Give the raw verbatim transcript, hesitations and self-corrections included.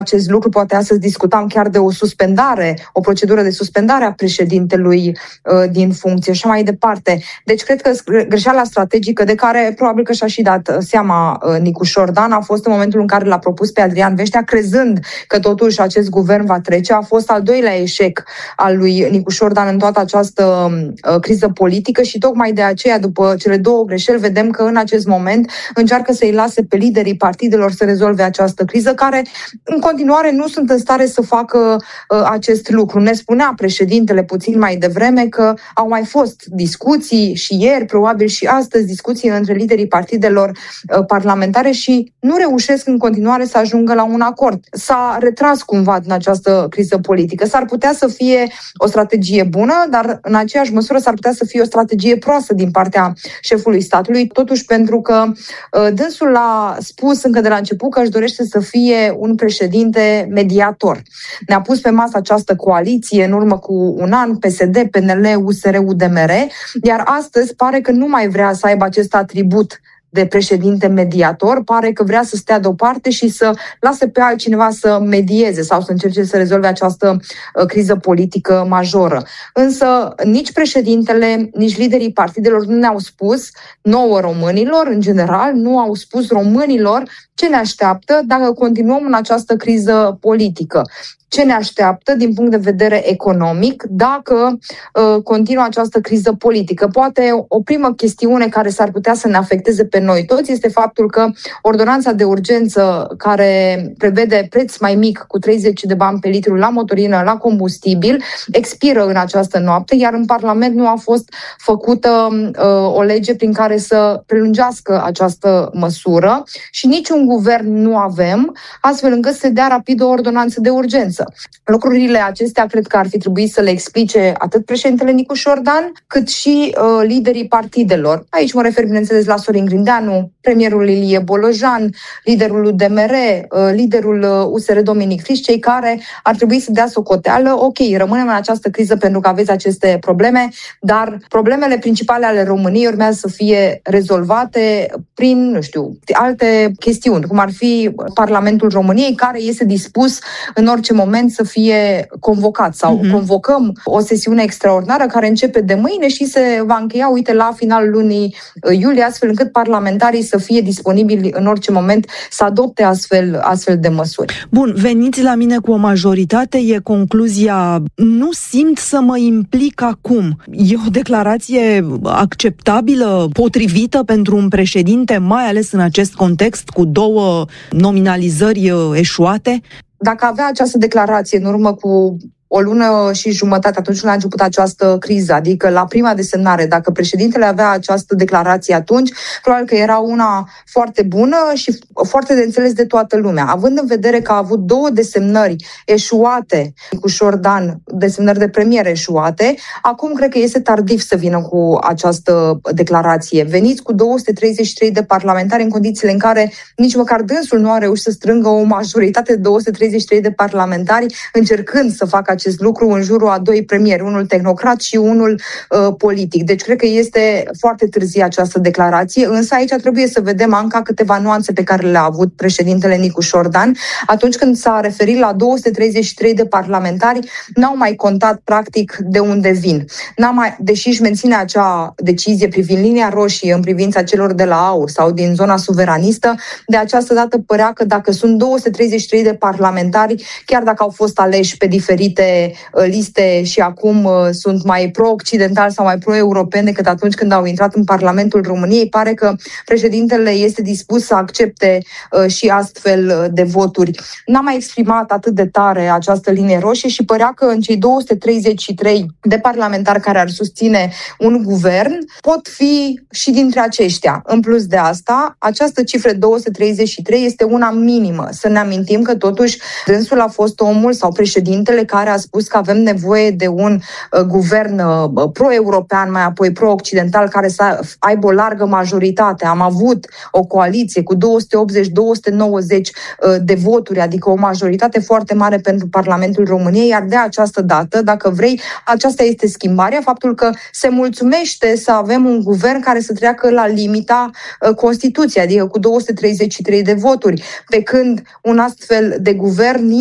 acest lucru. Poate astăzi discutam chiar de o suspendare, o procedură de suspendare a președintelui uh, din funcție și mai departe. Deci cred că greșeala strategică de care probabil că și-a și dat seama uh, Nicu Șordan a fost în momentul în care l-a propus pe Adrian Veștea, crezând că totuși acest guvern va trece. A fost al doilea eșec al lui Nicu Șordan în toată această uh, criză politică și tocmai de aceea, după cele două greșeli, vedem că în acest moment încearcă să-i lase pe liderii partidelor să rezolve această criză, care în continuare nu sunt în stare să facă uh, acest lucru. Ne spunea președintele puțin mai devreme că au mai fost discuții și ieri, probabil și astăzi, discuții între liderii partidelor uh, parlamentare și nu reușesc în continuare să ajungă la un acord. S-a retras cumva din această criză politică. S-ar putea să fie o strategie bună, dar în aceeași măsură s-ar putea să fie o strategie proastă din partea șefului statului, totuși pentru că uh, dânsul a spus încă de la început că își dorește să fie un președinte mediator. Ne-a pus pe masă această coaliție în urmă cu un an, P S D, P N L, U S R, U D M R, iar astăzi pare că nu mai vrea să aibă acest atribut de președinte mediator, pare că vrea să stea deoparte și să lase pe altcineva să medieze sau să încerce să rezolve această uh, criză politică majoră. Însă nici președintele, nici liderii partidelor nu ne-au spus, nouă românilor în general, nu au spus românilor ce ne așteaptă dacă continuăm în această criză politică. Ce ne așteaptă din punct de vedere economic dacă uh, continuă această criză politică. Poate o primă chestiune care s-ar putea să ne afecteze pe noi toți este faptul că ordonanța de urgență care prevede preț mai mic cu treizeci de bani pe litru la motorină, la combustibil, expiră în această noapte, iar în Parlament nu a fost făcută uh, o lege prin care să prelungească această măsură și niciun guvern nu avem, astfel încât să se dea rapid o ordonanță de urgență. Lucrurile acestea cred că ar fi trebuit să le explice atât președintele Nicu Șordan, cât și uh, liderii partidelor. Aici mă refer, bineînțeles, la Sorin Grindeanu, premierul Ilie Bolojan, liderul U D M R, uh, liderul uh, U S R Dominic Friș, cei care ar trebui să dea socoteală. Ok, rămânem în această criză pentru că aveți aceste probleme, dar problemele principale ale României urmează să fie rezolvate prin, nu știu, alte chestiuni, cum ar fi Parlamentul României, care este dispus în orice moment să fie convocat sau uh-huh. convocăm o sesiune extraordinară care începe de mâine și se va încheia, uite, la finalul lunii iulie, astfel încât parlamentarii să fie disponibili în orice moment să adopte astfel, astfel de măsuri. Bun, veniți la mine cu o majoritate, e concluzia, nu simt să mă implic acum. E o declarație acceptabilă, potrivită pentru un președinte, mai ales în acest context cu două nominalizări eșuate? Dacă avea această declarație în urmă cu o lună și jumătate atunci când a început această criză, adică la prima desemnare, dacă președintele avea această declarație atunci, probabil că era una foarte bună și foarte de înțeles de toată lumea. Având în vedere că a avut două desemnări eșuate cu Șordan, desemnări de premier eșuate, acum cred că este tardiv să vină cu această declarație. Veniți cu două sute treizeci și trei de parlamentari în condițiile în care nici măcar dânsul nu a reușit să strângă o majoritate de două sute treizeci și trei de parlamentari încercând să facă acest lucru în jurul a doi premieri, unul tehnocrat și unul uh, politic. Deci cred că este foarte târzie această declarație, însă aici trebuie să vedem încă câteva nuanțe pe care le-a avut președintele Nicu Șordan. Atunci când s-a referit la două sute treizeci și trei de parlamentari, n-au mai contat practic de unde vin. N-a mai, deși își menține acea decizie privind linia roșie în privința celor de la AUR sau din zona suveranistă, de această dată părea că dacă sunt două sute treizeci și trei de parlamentari, chiar dacă au fost aleși pe diferite liste și acum sunt mai pro-occidentali sau mai pro-europeni decât atunci când au intrat în Parlamentul României, pare că președintele este dispus să accepte și astfel de voturi. N-a mai exprimat atât de tare această linie roșie și părea că în cei două sute treizeci și trei de parlamentari care ar susține un guvern pot fi și dintre aceștia. În plus de asta, această cifră două sute treizeci și trei este una minimă. Să ne amintim că totuși dânsul a fost omul sau președintele care a spus că avem nevoie de un uh, guvern uh, pro-european, mai apoi pro-occidental, care să aibă o largă majoritate. Am avut o coaliție cu două sute optzeci - două sute nouăzeci uh, de voturi, adică o majoritate foarte mare pentru Parlamentul României, iar de această dată, dacă vrei, aceasta este schimbarea, faptul că se mulțumește să avem un guvern care să treacă la limita uh, Constituției, adică cu două sute treizeci și trei de voturi, pe când un astfel de guvern